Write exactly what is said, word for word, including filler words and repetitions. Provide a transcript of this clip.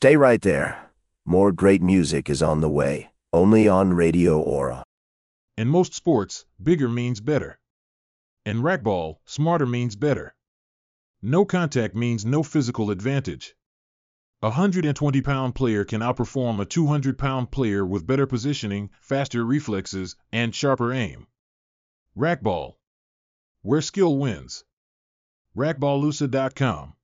Stay right there. More great music is on the way, only on Radio Aura. In most sports, bigger means better. In racquetball, smarter means better. No contact means no physical advantage. A one hundred twenty pound player can outperform a two hundred pound player with better positioning, faster reflexes, and sharper aim. Racquetball, where skill wins. racquetballusa dot com